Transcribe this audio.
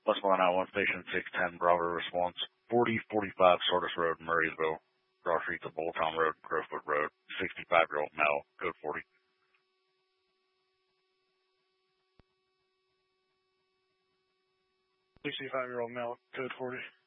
Westmoreland I-1 Station 610, Bravo response. 4045 Sardis Road, Murraysville. Cross streets of Bulltown Road, Crowfoot Road. 65-year-old male, code 40. 65-year-old male, code 40.